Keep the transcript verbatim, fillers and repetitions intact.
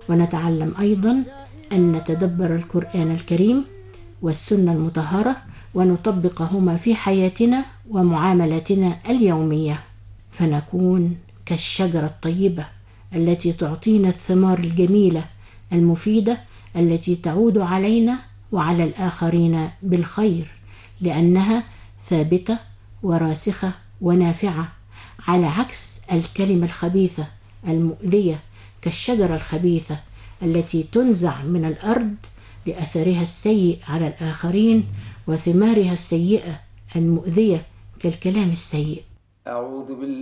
ونتعلم أيضا أن نتدبر القرآن الكريم والسنة المطهرة ونطبقهما في حياتنا ومعاملتنا اليومية، فنكون كالشجرة الطيبة التي تعطينا الثمار الجميلة المفيدة التي تعود علينا وعلى الآخرين بالخير، لأنها ثابتة وراسخة ونافعة، على عكس الكلمة الخبيثة المؤذية كالشجرة الخبيثة التي تنزع من الأرض لأثرها السيء على الآخرين وثمارها السيئة المؤذية كالكلام السيء. أعوذ بالله